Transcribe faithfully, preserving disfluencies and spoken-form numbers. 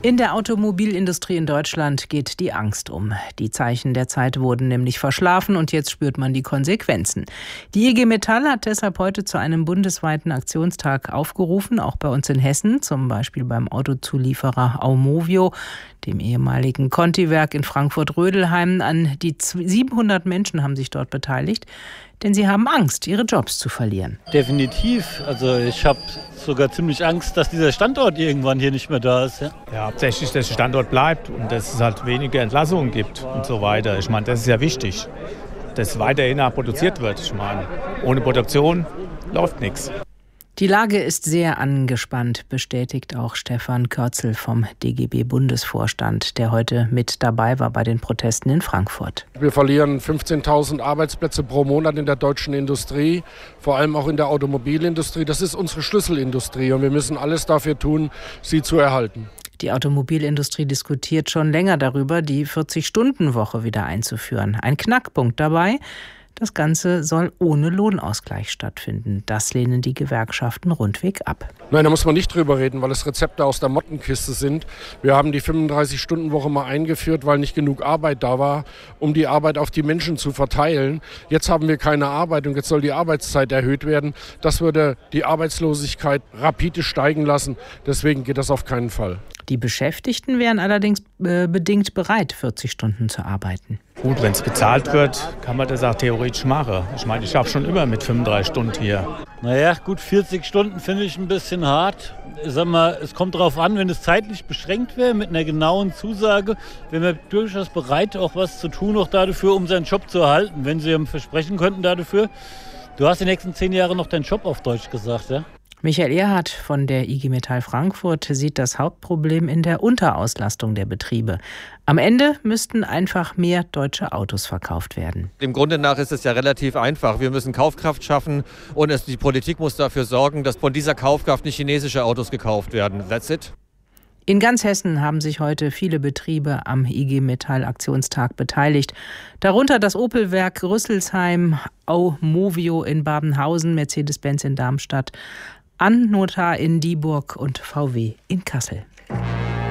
In der Automobilindustrie in Deutschland geht die Angst um. Die Zeichen der Zeit wurden nämlich verschlafen und jetzt spürt man die Konsequenzen. Die I G Metall hat deshalb heute zu einem bundesweiten Aktionstag aufgerufen, auch bei uns in Hessen, zum Beispiel beim Autozulieferer Aumovio, dem ehemaligen Conti-Werk in Frankfurt-Rödelheim. An die siebenhundert Menschen haben sich dort beteiligt, denn sie haben Angst, ihre Jobs zu verlieren. Definitiv. Also ich habe sogar ziemlich Angst, dass dieser Standort irgendwann hier nicht mehr da ist. Ja, ja hauptsächlich, dass der Standort bleibt und dass es halt weniger Entlassungen gibt und so weiter. Ich meine, das ist ja wichtig, dass weiterhin produziert wird. Ich meine, ohne Produktion läuft nichts. Die Lage ist sehr angespannt, bestätigt auch Stefan Körzel vom D G B-Bundesvorstand, der heute mit dabei war bei den Protesten in Frankfurt. Wir verlieren fünfzehntausend Arbeitsplätze pro Monat in der deutschen Industrie, vor allem auch in der Automobilindustrie. Das ist unsere Schlüsselindustrie und wir müssen alles dafür tun, sie zu erhalten. Die Automobilindustrie diskutiert schon länger darüber, die vierzig-Stunden-Woche wieder einzuführen. Ein Knackpunkt dabei: Das Ganze soll ohne Lohnausgleich stattfinden. Das lehnen die Gewerkschaften rundweg ab. Nein, da muss man nicht drüber reden, weil es Rezepte aus der Mottenkiste sind. Wir haben die fünfunddreißig-Stunden-Woche mal eingeführt, weil nicht genug Arbeit da war, um die Arbeit auf die Menschen zu verteilen. Jetzt haben wir keine Arbeit und jetzt soll die Arbeitszeit erhöht werden. Das würde die Arbeitslosigkeit rapide steigen lassen. Deswegen geht das auf keinen Fall. Die Beschäftigten wären allerdings äh, bedingt bereit, vierzig Stunden zu arbeiten. Gut, wenn es bezahlt wird, kann man das auch theoretisch machen. Ich meine, ich habe schon immer mit fünfunddreißig Stunden hier. Naja, gut, vierzig Stunden finde ich ein bisschen hart. Ich sag mal, es kommt darauf an, wenn es zeitlich beschränkt wäre, mit einer genauen Zusage, wären wir durchaus bereit, auch was zu tun, auch dafür, um seinen Job zu erhalten. Wenn Sie ihm versprechen könnten dafür, du hast die nächsten zehn Jahre noch deinen Job auf Deutsch gesagt, ja? Michael Erhardt von der I G Metall Frankfurt sieht das Hauptproblem in der Unterauslastung der Betriebe. Am Ende müssten einfach mehr deutsche Autos verkauft werden. Dem Grunde nach ist es ja relativ einfach. Wir müssen Kaufkraft schaffen und es, die Politik muss dafür sorgen, dass von dieser Kaufkraft nicht chinesische Autos gekauft werden. That's it. In ganz Hessen haben sich heute viele Betriebe am I G Metall Aktionstag beteiligt. Darunter das Opel-Werk Rüsselsheim, Aumovio in Babenhausen, Mercedes-Benz in Darmstadt, Annotar in Dieburg und V W in Kassel.